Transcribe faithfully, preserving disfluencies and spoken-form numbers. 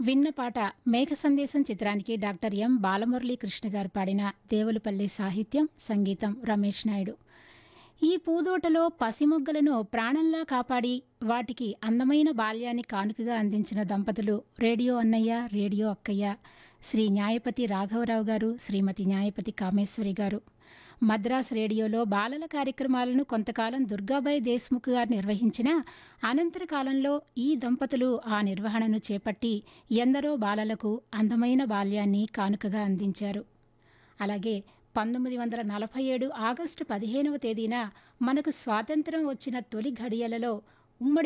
విన్న పాట మేఘ సందేశం చిత్రానికి డాక్టర్ ఎం బాలమురళీ కృష్ణ గారు పాడిన దేవులపల్లి సాహిత్యం, సంగీతం రమేష్ నాయుడు. ఈ పూదోటలో పసిమొగ్గలను ప్రాణంలా కాపాడి వాటికి అందమైన బాల్యాన్ని కానుకగా అందించిన దంపతులు రేడియో అన్నయ్య, రేడియో అక్కయ్య, శ్రీ న్యాయపతి రాఘవరావు గారు, శ్రీమతి న్యాయపతి కామేశ్వరి గారు. మద్రాస్ రేడియోలో బాలల కార్యక్రమాలను కొంతకాలం దుర్గాబాయి దేశ్ముఖ్ గారు నిర్వహించిన అనంతర కాలంలో ఈ దంపతులు ఆ నిర్వహణను చేపట్టి ఎందరో బాలలకు అందమైన బాల్యాన్ని కానుకగా అందించారు. అలాగే పంతొమ్మిది వందల నలభై ఏడు ఆగస్టు పదిహేనవ తేదీన మనకు స్వాతంత్రం వచ్చిన తొలి ఘడియలలో ఉమ్మడి